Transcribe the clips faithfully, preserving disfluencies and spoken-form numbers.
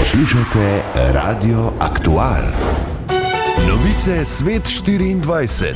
Poslušate Radio Aktual. Novice Svet štiriindvajset.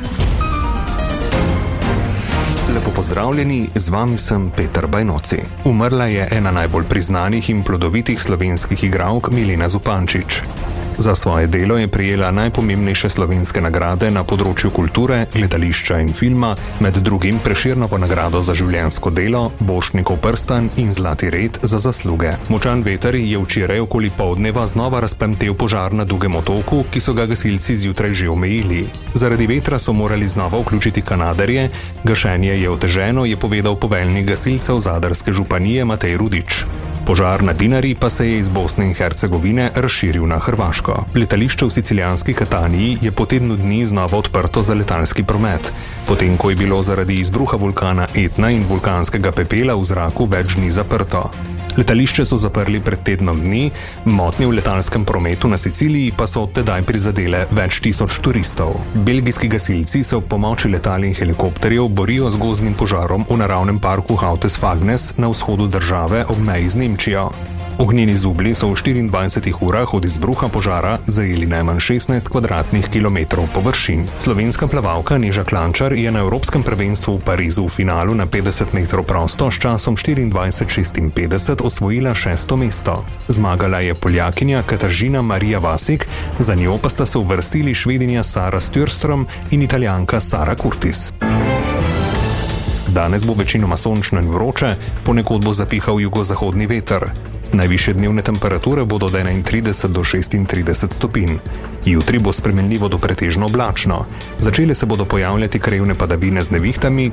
Lepo pozdravljeni, z vami sem Peter Bajnoci. Umrla je ena najbolj priznanih in plodovitih slovenskih igralk Milena Zupančič. Za svoje delo je prejela najpomembnejše slovenske nagrade na področju kulture, gledališča in filma, med drugim Prešernovo nagrado za življenjsko delo, Borštnikov prstan in Zlati red za zasluge. Močan veter je včeraj okoli poldneva znova razplamtel požar na Dugem otoku, ki so ga gasilci zjutraj že omejili. Zaradi vetra so morali znova vključiti kanaderje, gašenje je oteženo, je povedal poveljnik gasilcev Zadarske županije Matej Rudič. Požar na Dinari pa se je iz Bosne in Hercegovine razširil na Hrvaško. Letališče v sicilijanski Kataniji je po tednu dni znova odprto za letalski promet, potem ko je bilo zaradi izbruha vulkana Etna in vulkanskega pepela v zraku več dni zaprto. Letališče so zaprli pred tednom dni, motnje v letalskem prometu na Siciliji pa so od tedaj prizadele več tisoč turistov. Belgijski gasilci se ob pomoči letal in helikopterjev borijo z gozdnim požarom v naravnem parku Hautes Fagnes na vzhodu države ob meji z Nemčijo. Ognjeni zublji so v štiriindvajsetih urah od izbruha požara zajeli najmanj šestnajst kvadratnih kilometrov površin. Slovenska plavalka Neža Klančar je na Evropskem prvenstvu v Parizu v finalu na petdeset metrov prosto s časom štiriindvajset šestinpetdeset osvojila šesto mesto. Zmagala je Poljakinja Kataržina Marija Vasik, za njo pa sta se uvrstili Švedinja Sara Stjrstrom in Italijanka Sara Curtis. Danes bo večinoma sončno in vroče, ponekod bo zapihal jugozahodni veter. Najvišje dnevne temperature bodo od enaintrideset do šestintrideset stopinj. Jutri bo spremenljivo do pretežno oblačno. Začele se bodo pojavljati krajevne padavine z nevihtami,